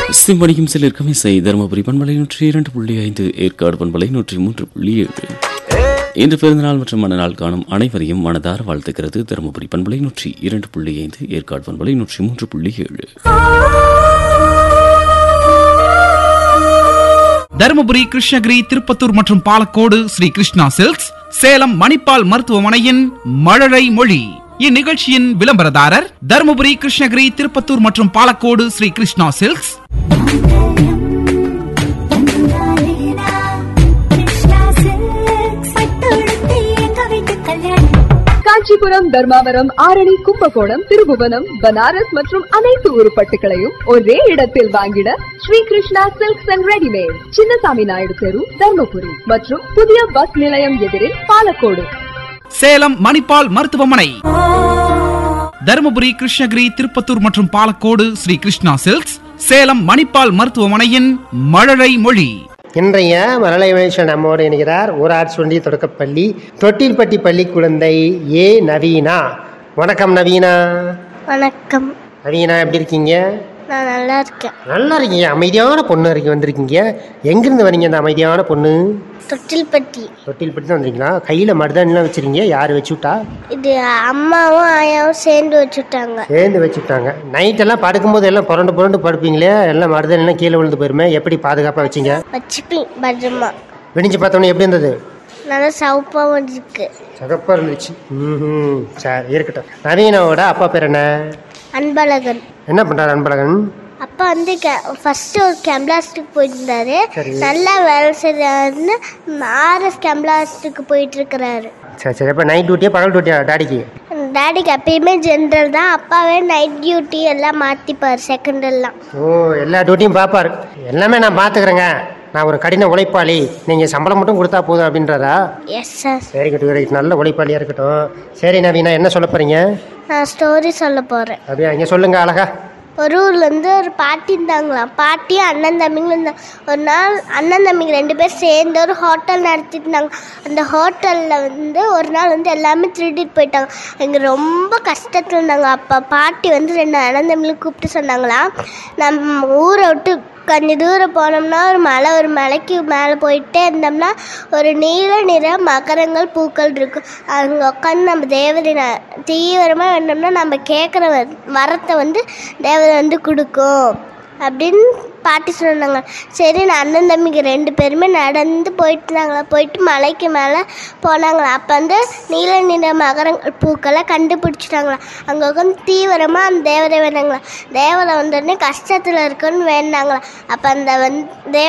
சிம்பனிக்கும் சிலர் கமிசை தருமபுரி பண்பலை 102.5 ஏற்காடு பண்பலை 103.7. இன்று பிறந்தநாள் மற்றும் மனநாள் காணும் அனைவரையும் மனதார வாழ்த்துகிறது தருமபுரி பண்பலை 102.5 ஏற்காடு பண்பலை 103.7. தருமபுரி, கிருஷ்ணகிரி, திருப்பத்தூர் மற்றும் பாலக்கோடு ஸ்ரீ கிருஷ்ணா சில்க்ஸ், சேலம் மணிப்பால் மருத்துவமனையின் மழலை மொழி. இந்நிகழ்ச்சியின் விளம்பரதாரர் தருமபுரி, கிருஷ்ணகிரி, திருப்பத்தூர் மற்றும் பாலக்கோடு ஸ்ரீ கிருஷ்ணா சில்க்ஸ். காஞ்சிபுரம், தர்மாவரம், ஆரணி, கும்பகோணம், திருபுவனம், பனாரஸ் மற்றும் அனைத்து உருப்பட்டுகளையும் ஒரே இடத்தில் வாங்கிட Sri Krishna silks and readymade, Chinnasamy Naidu தெரு, தர்மபுரி மற்றும் புதிய பஸ் நிலையம் எதிரில் பாலக்கோடு. சேலம் மணிப்பால் மருத்துவமனை. தருமபுரி, கிருஷ்ணகிரி, திருப்பத்தூர் மற்றும் பாலக்கோடு ஸ்ரீ கிருஷ்ணா சில்க்ஸ், சேலம் மணிப்பால் மருத்துவமனையின் மழலை மொழி. இன்றைய மழலை மனுஷன் நம்மோடு இணைகிறார் ஊராட்சி ஒன்றிய தொடக்கப்பள்ளி தொட்டில்பட்டி பள்ளி குழந்தை ஏ நவீனா. வணக்கம் நவீனா. வணக்கம். நவீனா எப்படி இருக்கீங்க? நான் நல்லா இருக்கேன். நல்லா இருக்கீங்க. அமைதியான பொண்ணு வந்திருக்கீங்க. எங்கிருந்து வரீங்க இந்த அமைதியான பொண்ணு? தொட்டில்பட்டி. தொட்டில்பட்டி தான் வந்துருக்கீங்களா? கையில் மருதாணிலாம் வச்சுருக்கீங்க. யார் வச்சுவிட்டா? இது அம்மாவும் ஆயாவும் சேர்ந்து வச்சுட்டாங்க. சேர்ந்து வச்சுட்டாங்க. நைட்டெல்லாம் படுக்கும்போது எல்லாம் புரண்டு புரண்டு படுப்பீங்களே, எல்லாம் மருதாணிலாம் கீழே விழுந்து போயிருமே, எப்படி பாதுகாப்பாக வச்சிங்க? வச்சுப்பேன் பத்திரமா. விடிஞ்சு பார்த்தோன்னே எப்படி இருந்தது? நல்லா சவுப்பாகவும் இருக்கு. சகப்பாக இருந்துச்சு. சரி, இருக்கட்டும். நவீனாவோட அப்பா பேர் என்ன? அன்பழகன். என்ன பண்ணுறாரு அன்பழகன்? அப்பா வந்து ஃபர்ஸ்ட் ஒரு கேம்ப்ளாஸ்டுக்கு போயிருந்தாரு. சரி. நல்லா வேலை செய்யறாருன்னு ஆர்எஸ் கேம்ப்ளாஸ்டுக்கு போயிட்டு இருக்கிறாரு. சரி சரி. அப்போ நைட் டியூட்டியா பகல் டியூட்டியா டாடிக்கு? டாடிக்கு எப்பயுமே ஜென்ரல் தான். அப்பாவே நைட் டியூட்டி எல்லாம் மாற்றிப்பார், செகண்ட் எல்லாம். ஓ, எல்லா டியூட்டியும் பார்ப்பாரு. எல்லாமே நான் பார்த்துக்கிறேங்க, நான் ஒரு கடின உழைப்பாளி, நீங்கள் சம்பளம் மட்டும் கொடுத்தா போதும் அப்படின்றாரா? Yes sir. சரி கட்டு, வெரி நல்ல உழைப்பாளியாக இருக்கட்டும். சரி நவீனா, என்ன சொல்ல போகிறீங்க? நான் ஸ்டோரி சொல்ல போகிறேன். அப்படியா? இங்கே சொல்லுங்க அழகா. ஒரு ஊர்லேருந்து ஒரு பாட்டி இருந்தாங்களாம். பாட்டியும் அண்ணன் தம்பிங்களும் இருந்தாங்க. ஒரு நாள் அண்ணன் தம்பிங்க 2 பேர் சேர்ந்து ஒரு ஹோட்டல் நடத்திட்டு இருந்தாங்க. அந்த ஹோட்டலில் வந்து ஒரு நாள் வந்து எல்லாமே திருடிட்டு போயிட்டாங்க. எங்கள் ரொம்ப கஷ்டத்தில் இருந்தாங்க. அப்போ பாட்டி வந்து 2 அண்ணன் தம்பிகளும் கூப்பிட்டு சொன்னாங்களாம், நம்ம ஊரை விட்டு கொஞ்சம் தூரம் போனோம்னா ஒரு மலைக்கு மேலே போயிட்டே இருந்தோம்னா ஒரு நீல நிற மகரங்கள் பூக்கள் இருக்கும். அங்கே உட்காந்து நம்ம தேவதை தீவிரமாக வேண்டோம்னா நம்ம கேட்குற வரத்தை வந்து தேவதை வந்து கொடுக்கும் அப்படின்னு பாட்டி சொன்னாங்க. சரி, நான் அண்ணன் தம்பிக்கு 2 பேருமே நடந்து போயிட்டுருந்தாங்களா. போயிட்டு மலைக்கு மேலே போனாங்களா. அப்போ வந்து நீல நிற மகரங்கள் பூக்களை கண்டுபிடிச்சிட்டாங்களா. அங்கே உட்காந்து தீவிரமாக அந்த தேவதை வேண்டாங்களா. தேவதை வந்தோடனே கஷ்டத்தில் இருக்குன்னு வேண்டாங்களா. அப்போ அந்த